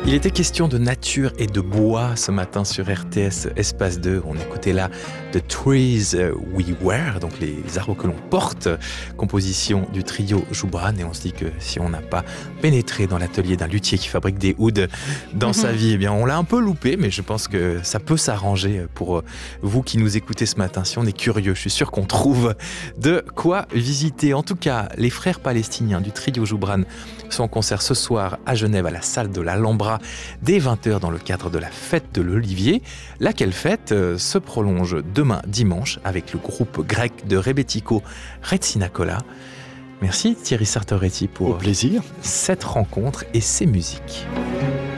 Il était question de nature et de bois ce matin sur RTS Espace 2. On écoutait là The Trees We Wear, donc les arbres que l'on porte, composition du trio Joubran. Et on se dit que si on n'a pas pénétré dans l'atelier d'un luthier qui fabrique des ouds dans sa vie, eh bien on l'a un peu loupé, mais je pense que ça peut s'arranger pour vous qui nous écoutez ce matin. Si on est curieux, je suis sûr qu'on trouve de quoi visiter. En tout cas, les frères palestiniens du trio Joubran sont en concert ce soir à Genève à la salle de l'Alhambra dès 20h dans le cadre de la fête de l'Olivier, laquelle fête se prolonge demain dimanche avec le groupe grec de Rebetiko Retsinakola. Merci Thierry Sartoretti pour au plaisir. cette rencontre et ces musiques.